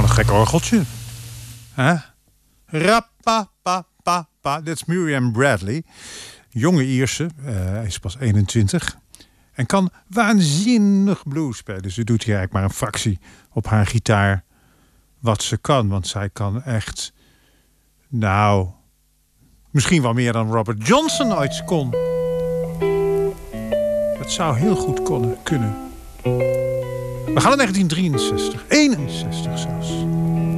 gek orgeltje. Hè? Rappa-pa-pa-pa. Dit is Miriam Bradley. Jonge Ierse. Hij is pas 21. En kan waanzinnig blues spelen. Ze doet hier eigenlijk maar een fractie op haar gitaar wat ze kan. Want zij kan echt... Nou... Misschien wel meer dan Robert Johnson ooit kon. Dat zou heel goed kunnen. We gaan naar 1963. 61 zelfs.